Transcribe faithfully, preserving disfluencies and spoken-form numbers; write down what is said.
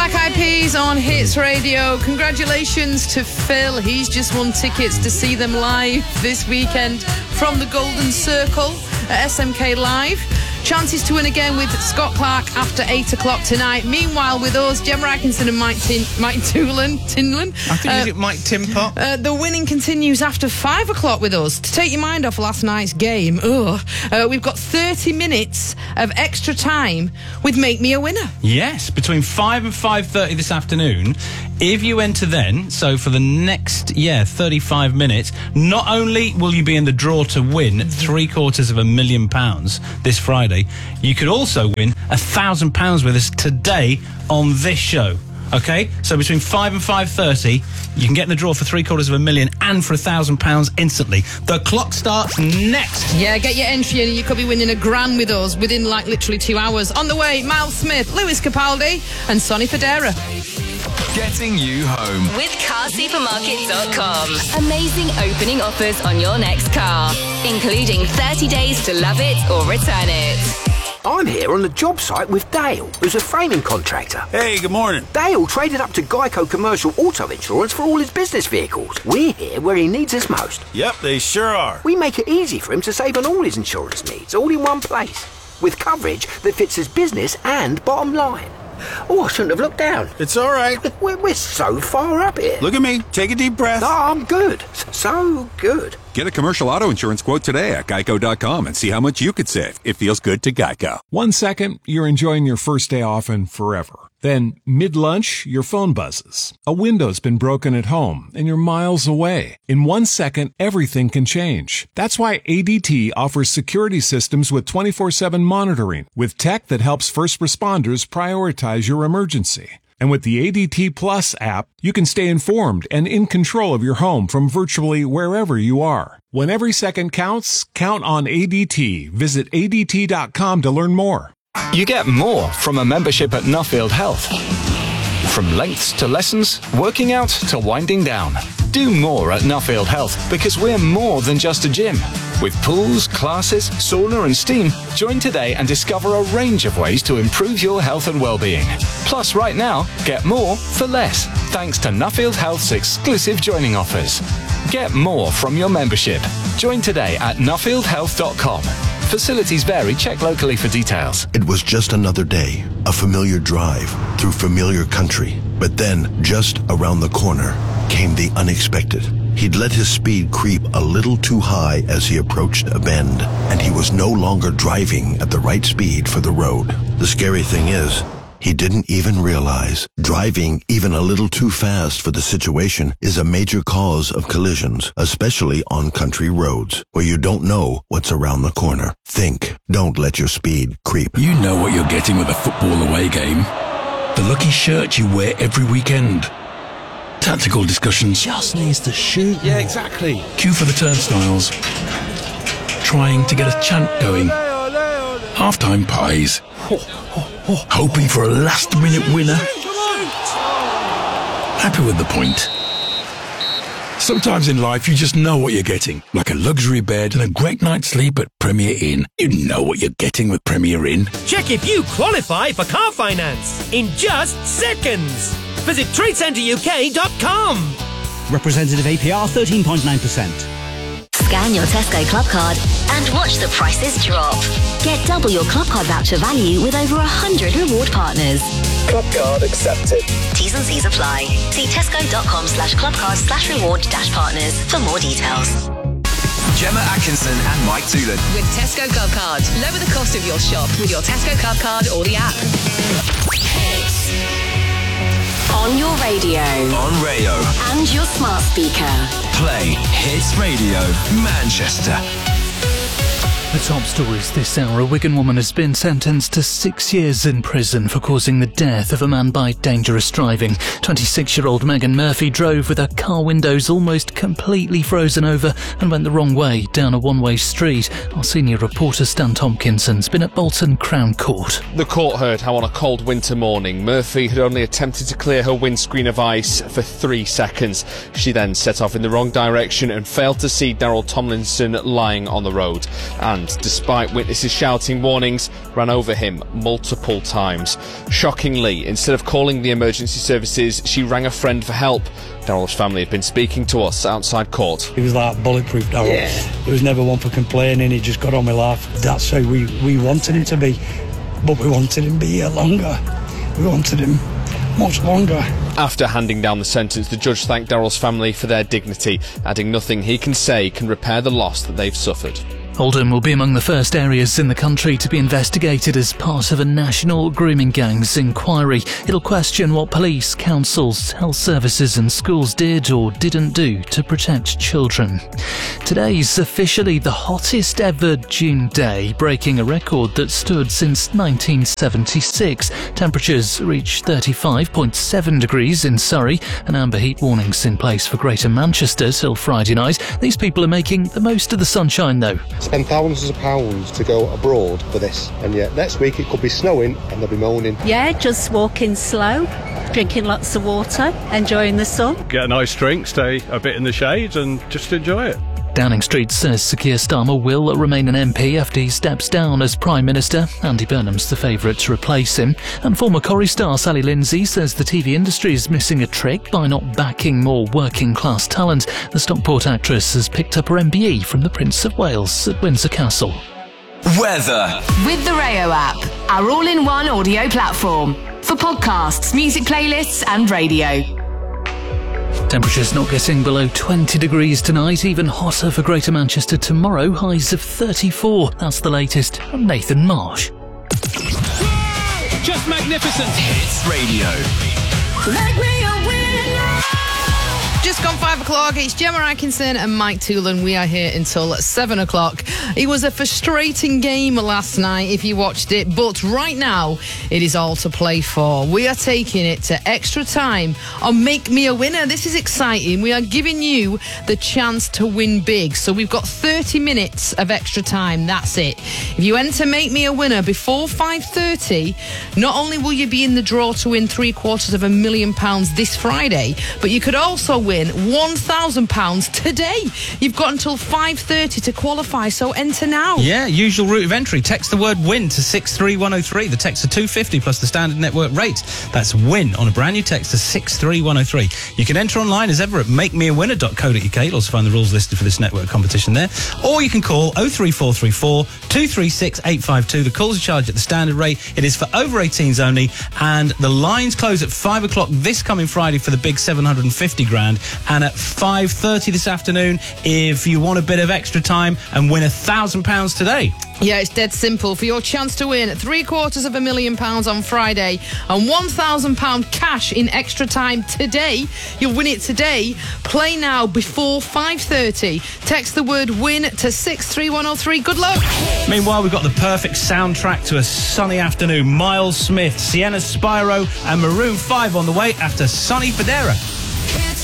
Black Eyed Peas on Hits Radio. Congratulations to Phil. He's just won tickets to see them live this weekend from the Golden Circle at S M K Live. Chances to win again with Scott Clark after eight o'clock tonight. Meanwhile, with us, Gemma Atkinson and Mike Tin- Mike Toolan, Tinlan. I think uh, you did Mike Timpot. Uh, the winning continues after five o'clock with us. To take your mind off last night's game, ugh, uh, we've got thirty minutes of extra time with Make Me a Winner. Yes, between five and five thirty this afternoon. If you enter then, so for the next, yeah, thirty-five minutes, not only will you be in the draw to win three quarters of a million pounds this Friday, you could also win a thousand pounds with us today on this show. Okay, so between five and five thirty, you can get in the draw for three quarters of a million and for a thousand pounds instantly. The clock starts next. Yeah, get your entry in and you could be winning a grand with us within like literally two hours. On the way, Miles Smith, Lewis Capaldi and Sonny Fodera. Getting you home with car supermarket dot com. Amazing opening offers on your next car, including thirty days to love it or return it. I'm here on the job site with Dale, who's a framing contractor. Hey, good morning. Dale traded up to Geico Commercial Auto Insurance for all his business vehicles. We're here where he needs us most. Yep, they sure are. We make it easy for him to save on all his insurance needs, all in one place, with coverage that fits his business and bottom line. Oh, I shouldn't have looked down. It's all right. We're, we're so far up here. Look at me. Take a deep breath. Oh, I'm good. So good. Get a commercial auto insurance quote today at geico dot com and see how much you could save. It feels good to Geico. One second, you're enjoying your first day off and forever. Then, mid-lunch, your phone buzzes. A window's been broken at home, and you're miles away. In one second, everything can change. That's why A D T offers security systems with twenty-four seven monitoring, with tech that helps first responders prioritize your emergency. And with the A D T Plus app, you can stay informed and in control of your home from virtually wherever you are. When every second counts, count on A D T. Visit A D T dot com to learn more. You get more from a membership at Nuffield Health. From lengths to lessons, working out to winding down. Do more at Nuffield Health because we're more than just a gym. With pools, classes, sauna and steam, join today and discover a range of ways to improve your health and well-being. Plus, right now, get more for less, thanks to Nuffield Health's exclusive joining offers. Get more from your membership. Join today at nuffield health dot com. Facilities vary. Check locally for details. It was just another day, a familiar drive through familiar country. But then, just around the corner, came the unexpected. He'd let his speed creep a little too high as he approached a bend, and he was no longer driving at the right speed for the road. The scary thing is, he didn't even realize driving even a little too fast for the situation is a major cause of collisions, especially on country roads where you don't know what's around the corner. Think. Don't let your speed creep. You know what you're getting with a football away game. The lucky shirt you wear every weekend. Tactical discussions. Just needs to shoot. Yeah, exactly. Queue for the turnstiles. Trying to get a chant going. Half-time pies. Hoping for a last-minute winner. Happy with the point. Sometimes in life you just know what you're getting. Like a luxury bed and a great night's sleep at Premier Inn. You know what you're getting with Premier Inn. Check if you qualify for car finance in just seconds. Visit trade centre U K dot com. Representative A P R thirteen point nine percent. Scan your Tesco Club Card and watch the prices drop. Get double your Club Card voucher value with over one hundred reward partners. Club Card accepted. T's and C's apply. See tesco dot com slash clubcard slash reward dash partners for more details. Gemma Atkinson and Mike Toolan. With Tesco Club Card, lower the cost of your shop with your Tesco Club Card or the app. On your radio. On radio. And your smart speaker. Play Hits Radio Manchester. The top stories this hour. A Wigan woman has been sentenced to six years in prison for causing the death of a man by dangerous driving. twenty-six-year-old Megan Murphy drove with her car windows almost completely frozen over and went the wrong way down a one-way street. Our senior reporter Stan Tompkinson's been at Bolton Crown Court. The court heard how on a cold winter morning Murphy had only attempted to clear her windscreen of ice for three seconds. She then set off in the wrong direction and failed to see Daryl Tomlinson lying on the road. And and, despite witnesses shouting warnings, ran over him multiple times. Shockingly, instead of calling the emergency services, she rang a friend for help. Daryl's family have been speaking to us outside court. He was like bulletproof, Daryl. Yeah. He was never one for complaining, he just got on with life. That's how we, we wanted him to be, but we wanted him to be here longer. We wanted him much longer. After handing down the sentence, the judge thanked Daryl's family for their dignity, adding nothing he can say can repair the loss that they've suffered. Oldham will be among the first areas in the country to be investigated as part of a national grooming gangs inquiry. It'll question what police, councils, health services and schools did or didn't do to protect children. Today's officially the hottest ever June day, breaking a record that stood since nineteen seventy-six. Temperatures reached thirty-five point seven degrees in Surrey, and amber heat warnings in place for Greater Manchester till Friday night. These people are making the most of the sunshine though. Spend thousands of pounds to go abroad for this, and yet next week it could be snowing and they'll be moaning. Yeah, just walking slow, drinking lots of water, enjoying the sun. Get a nice drink, stay a bit in the shade and just enjoy it. Downing Street says Sir Keir Starmer will remain an M P after he steps down as Prime Minister. Andy Burnham's the favourite to replace him. And former Corrie star Sally Lindsay says the T V industry is missing a trick by not backing more working-class talent. The Stockport actress has picked up her M B E from the Prince of Wales at Windsor Castle. Weather. With the Rayo app, our all-in-one audio platform for podcasts, music playlists and radio. Temperatures not getting below twenty degrees tonight, even hotter for Greater Manchester tomorrow, highs of thirty-four. That's the latest. I'm Nathan Marsh. Just magnificent. Hits Radio. Make me a winner. Just gone five o'clock. It's Gemma Atkinson and Mike Toolan. We are here until seven o'clock. It was a frustrating game last night if you watched it, but right now it is all to play for. We are taking it to extra time on Make Me a Winner. This is exciting. We are giving you the chance to win big. So we've got thirty minutes of extra time. That's it. If you enter Make Me a Winner before five thirty, not only will you be in the draw to win three quarters of a million pounds this Friday, but you could also win one thousand pounds today. You've got until five thirty to qualify, so enter now. Yeah, usual route of entry. Text the word WIN to six three one oh three. The text are two fifty plus the standard network rate. That's WIN on a brand new text to six three one oh three. You can enter online as ever at make me a winner dot co dot uk. You'll also find the rules listed for this network competition there. Or you can call oh three four three four two three six eight five two. The calls are charged at the standard rate. It is for over eighteens only, and the lines close at five o'clock this coming Friday for the big seven hundred fifty grand. And at five thirty this afternoon, if you want a bit of extra time and win a thousand pounds today. Yeah, it's dead simple. For your chance to win three quarters of a million pounds on Friday and one thousand pounds cash in extra time today, you'll win it today. Play now before five thirty. Text the word WIN to six three one oh three. Good luck. Meanwhile, we've got the perfect soundtrack to a sunny afternoon. Miles Smith, Sienna Spyro and Maroon five on the way after Sonny Fodera.